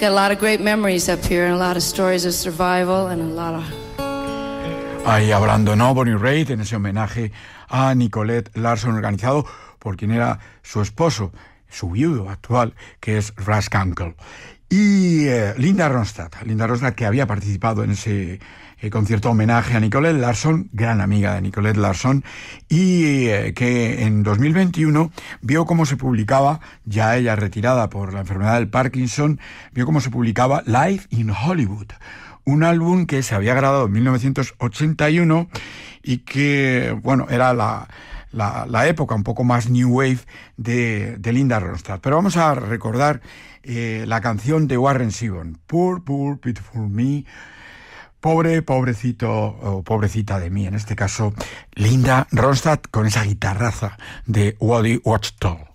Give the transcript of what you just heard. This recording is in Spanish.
got a lot of great memories up here and a lot of stories of survival and a lot of... Ahí abandonó Bonnie Raitt en ese homenaje a Nicolette Larson organizado por quien era su esposo, su viudo actual, que es Ras Kunkel. Y Linda Ronstadt, que había participado en ese concierto homenaje a Nicolette Larson, gran amiga de Nicolette Larson, y que en 2021 vio cómo se publicaba, ya ella retirada por la enfermedad del Parkinson, vio cómo se publicaba Live in Hollywood, un álbum que se había grabado en 1981 y que, bueno, era la época un poco más new wave de Linda Ronstadt. Pero vamos a recordar la canción de Warren Zevon, Poor, Poor, Pitiful Me, pobre, pobrecito o pobrecita de mí. En este caso, Linda Ronstadt con esa guitarraza de Woody Watchtower.